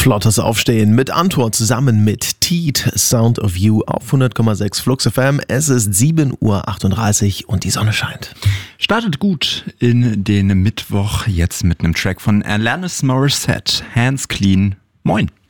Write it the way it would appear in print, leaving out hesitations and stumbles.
Flottes Aufstehen mit Antor zusammen mit Teet, Sound of You auf 100,6 Flux FM. Es ist 7:38 Uhr und die Sonne scheint. Startet gut in den Mittwoch jetzt mit einem Track von Alanis Morissette, Hands Clean. Moin.